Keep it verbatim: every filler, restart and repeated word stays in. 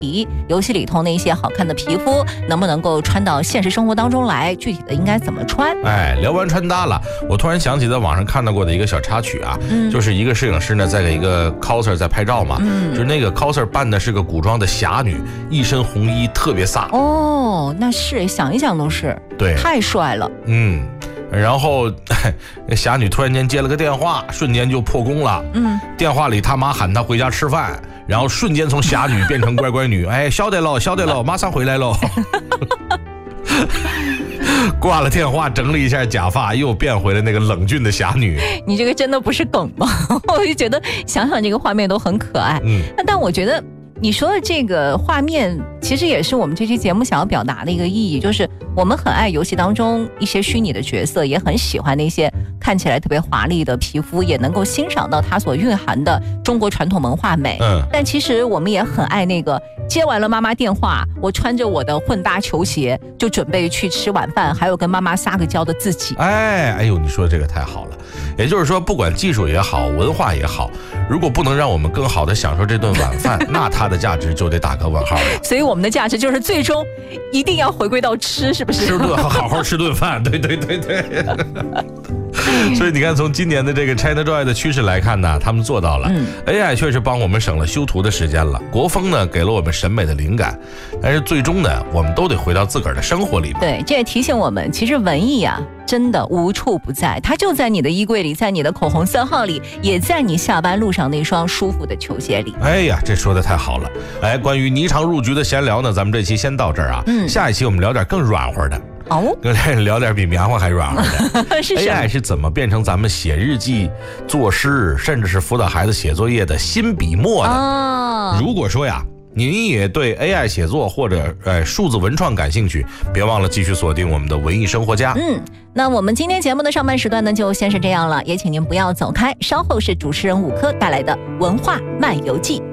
题，游戏里头那些好看的皮肤能不能够穿到现实生活当中来，具体的应该怎么穿。 哎，聊完穿搭了，我突然想起在网上看到过的一个小插曲啊，嗯、就是一个摄影师呢在给一个 coser 在拍照嘛，嗯、就是那个 coser 扮的是个古装的侠女，一身红衣，特别飒。 哦，那是想一想都是， 对， 太帅了。 嗯。然后那侠女突然间接了个电话，瞬间就破功了。嗯，电话里他妈喊她回家吃饭，然后瞬间从侠女变成乖乖女。哎，晓得了，晓得了，马上回来喽。挂了电话，整理一下假发，又变回了那个冷峻的侠女。 你这个真的不是梗吗？我就觉得想想这个画面都很可爱。嗯，但我觉得你说的这个画面，其实也是我们这期节目想要表达的一个意义，就是我们很爱游戏当中一些虚拟的角色，也很喜欢那些看起来特别华丽的皮肤，也能够欣赏到它所蕴含的中国传统文化美。嗯，但其实我们也很爱那个接完了妈妈电话，我穿着我的混搭球鞋就准备去吃晚饭，还有跟妈妈撒个娇的自己。 哎，哎呦，你说的这个太好了。也就是说，不管技术也好，文化也好，如果不能让我们更好的享受这顿晚饭，那它的价值就得打个问号了。 所以我们的价值就是最终一定要回归到吃，是不是？ 吃顿好好吃顿饭，对对对对。所以你看，从今年的这个 ChinaJoy 的趋势来看呢，他们做到了。嗯、A I 确实帮我们省了修图的时间了，国风呢给了我们审美的灵感，但是最终呢，我们都得回到自个儿的生活里面。 对，这也提醒我们，其实文艺啊，真的无处不在，它就在你的衣柜里，在你的口红色号里，也在你下班路上那双舒服的球鞋里。 哎呀，这说的太好了！哎，关于霓裳入局的闲聊呢，咱们这期先到这儿啊。嗯，下一期我们聊点更软和的。哦，跟聊点比棉花还软和的。是 A I 是怎么变成咱们写日记、作诗，甚至是辅导孩子写作业的新笔墨的？哦，如果说呀，您也对 A I 写作或者呃数字文创感兴趣，别忘了继续锁定我们的文艺生活家。 嗯，那我们今天节目的上半时段呢，就先是这样了，也请您不要走开，稍后是主持人五科带来的文化漫游记。